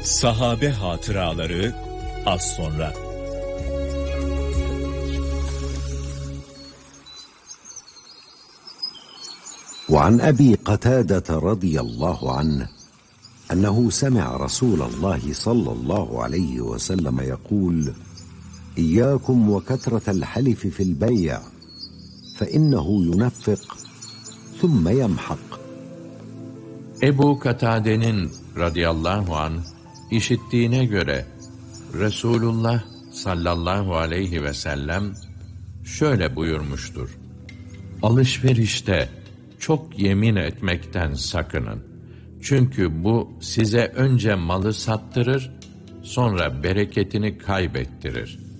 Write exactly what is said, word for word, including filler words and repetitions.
Sahabe hatıraları az sonra. وعن أبي قتادة رضي الله عنه أنه سمع رسول الله صلى الله عليه وسلم يقول: إياكم وكثرة الحلف في البيع فإنه ينفق ثم يمحق. Ebu Katade'nin radıyallahu anh işittiğine göre Resulullah sallallahu aleyhi ve sellem şöyle buyurmuştur: Alışverişte çok yemin etmekten sakının. Çünkü bu size önce malı sattırır, sonra bereketini kaybettirir.